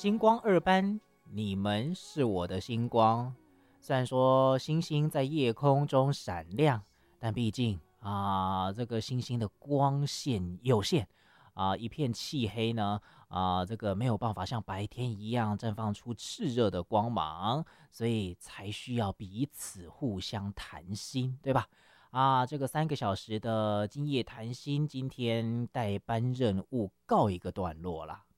星光二班，你们是我的星光。虽然说星星在夜空中闪亮，但毕竟这个星星的光线有限一片漆黑呢这个没有办法像白天一样绽放出炽热的光芒，所以才需要彼此互相谈心，对吧？这个3个小时的今夜谈心，今天代班任务告一个段落了。